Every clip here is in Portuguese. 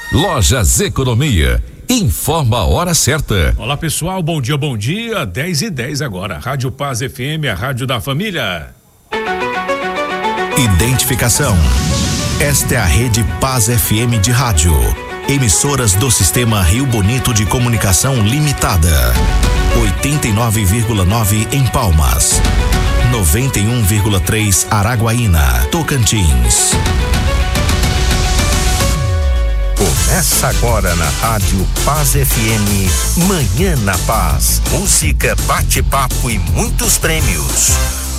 Lojas Economia. Informa a hora certa. Olá pessoal, bom dia, 10h10 agora. Rádio Paz FM, a rádio da família. Identificação. Esta é a Rede Paz FM de rádio. Emissoras do Sistema Rio Bonito de Comunicação Limitada. 89,9 em Palmas. 91,3 Araguaína, Tocantins. Começa agora na Rádio Paz FM, Manhã na Paz. Música, bate-papo e muitos prêmios.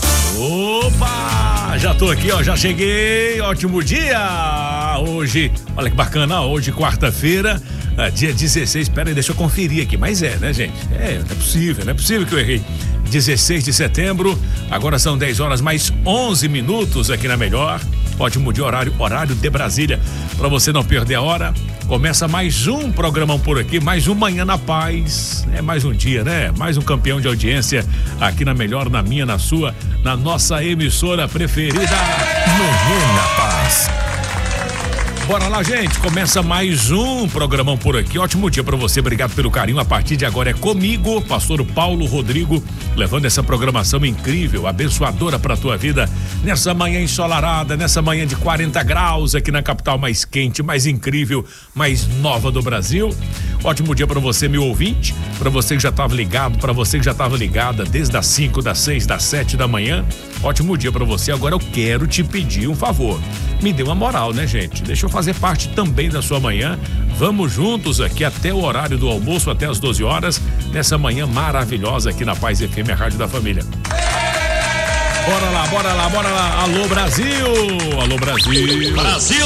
Opa! Já tô aqui, ó, já cheguei. Ótimo dia! Hoje, olha que bacana, hoje quarta-feira, dia 16. Pera aí, deixa eu conferir aqui, mas né, gente? Não é possível que eu errei. 16 de setembro, agora são 10 horas mais 11 minutos aqui na Melhor. Ótimo dia, horário de Brasília. Pra você não perder a hora, começa mais um programão por aqui, mais um Manhã na Paz. É mais um dia, né? Mais um campeão de audiência aqui na Melhor, na minha, na sua, na nossa emissora preferida. Manhã na Paz. Bora lá, gente, começa mais um programão por aqui. Ótimo dia pra você, obrigado pelo carinho. A partir de agora é comigo, pastor Paulo Rodrigo, levando essa programação incrível, abençoadora pra tua vida, nessa manhã ensolarada, nessa manhã de 40 graus aqui na capital mais quente, mais incrível, mais nova do Brasil. Ótimo dia pra você, meu ouvinte, pra você que já tava ligado, pra você que já tava ligada desde as 5, das 6, das 7 da manhã. Ótimo dia pra você. Agora eu quero te pedir um favor. Me dê uma moral, né, gente? Deixa eu fazer parte também da sua manhã. Vamos juntos aqui até o horário do almoço, até as 12 horas, nessa manhã maravilhosa aqui na Paz FM, a rádio da família. Bora lá. Alô, Brasil! Alô, Brasil! Brasil!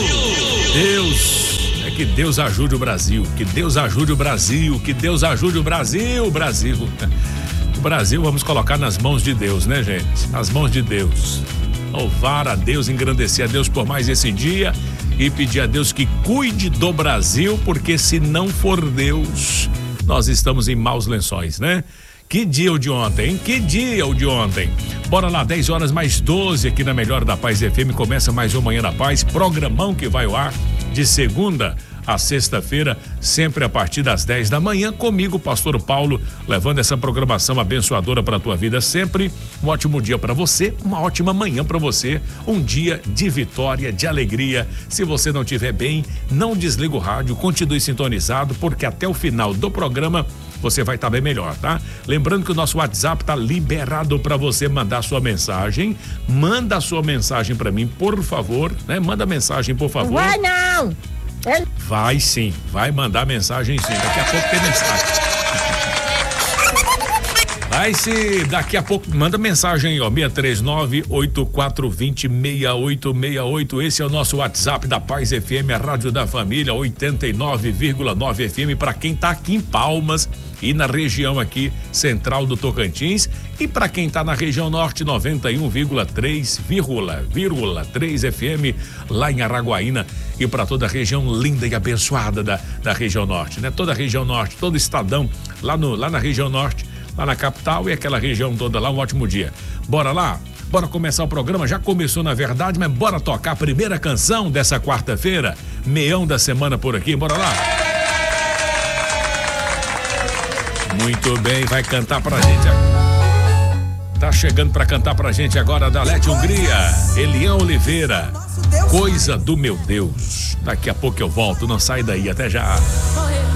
Que Deus ajude o Brasil, que Deus ajude o Brasil, que Deus ajude o Brasil, Brasil. O Brasil vamos colocar nas mãos de Deus, né, gente? Nas mãos de Deus. Louvar a Deus, engrandecer a Deus por mais esse dia e pedir a Deus que cuide do Brasil, porque se não for Deus, nós estamos em maus lençóis, né? Que dia o de ontem, hein? Que dia o de ontem. Bora lá, 10 horas mais 12 aqui na Melhor da Paz FM, começa mais um Manhã na Paz, programão que vai ao ar de segunda a sexta-feira, sempre a partir das 10 da manhã, comigo, pastor Paulo, levando essa programação abençoadora para a tua vida sempre. Um ótimo dia para você, uma ótima manhã para você, um dia de vitória, de alegria. Se você não estiver bem, não desliga o rádio, continue sintonizado, porque até o final do programa você vai estar bem melhor, tá? Lembrando que o nosso WhatsApp tá liberado para você mandar sua mensagem. Manda a sua mensagem para mim, por favor, né? Manda mensagem, por favor. Vai não! Vai sim, vai mandar mensagem sim, daqui a pouco tem mensagem. Vai sim, daqui a pouco, manda mensagem aí, ó, 639-8420-6868, esse é o nosso WhatsApp da Paz FM, a rádio da família, 89,9 FM, pra quem tá aqui em Palmas e na região aqui central do Tocantins, e para quem tá na região norte, 91,3 FM lá em Araguaína, e para toda a região linda e abençoada da região norte, né? Toda a região norte, todo estadão lá na região norte, lá na capital e aquela região toda lá, um ótimo dia. Bora lá? Bora começar o programa, já começou na verdade, mas bora tocar a primeira canção dessa quarta-feira, meião da semana por aqui, bora lá? Muito bem, vai cantar pra gente. Tá chegando pra cantar pra gente agora da Lete Hungria, Elian Oliveira, Coisa do Meu Deus. Daqui a pouco eu volto, não sai daí, até já.